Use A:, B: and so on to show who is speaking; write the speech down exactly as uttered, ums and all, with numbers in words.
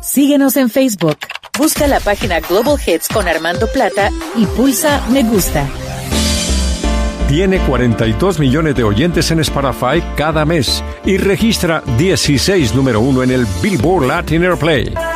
A: Síguenos en Facebook. Busca la página Global Hits con Armando Plata y pulsa Me Gusta.
B: Tiene cuarenta y dos millones de oyentes en Spotify cada mes y registra dieciséis número uno en el Billboard Latin Airplay.